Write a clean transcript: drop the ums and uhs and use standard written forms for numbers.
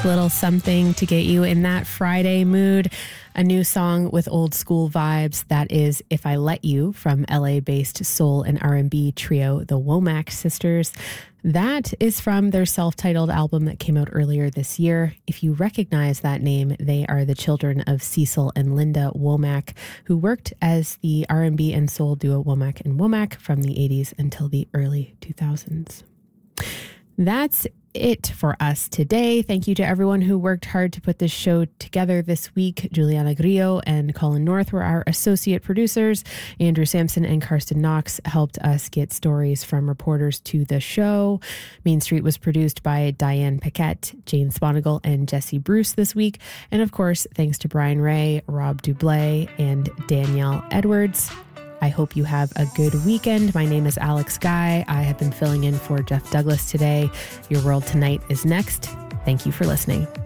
Little something to get you in that Friday mood. A new song with old school vibes. That is If I Let You from LA-based soul and R&B trio, the Womack Sisters. That is from their self-titled album that came out earlier this year. If you recognize that name, they are the children of Cecil and Linda Womack, who worked as the R&B and soul duo Womack and Womack from the 80s until the early 2000s. That's it for us today. Thank you to everyone who worked hard to put this show together this week. Juliana Grillo and Colin North were our associate producers. Andrew Sampson and Karsten Knox helped us get stories from reporters to the show. Main Street was produced by Diane Paquette, Jane Sponigal, and Jesse Bruce this week. And of course, thanks to Brian Ray, Rob Dublé, and Danielle Edwards. I hope you have a good weekend. My name is Alex Guy. I have been filling in for Jeff Douglas today. Your World Tonight is next. Thank you for listening.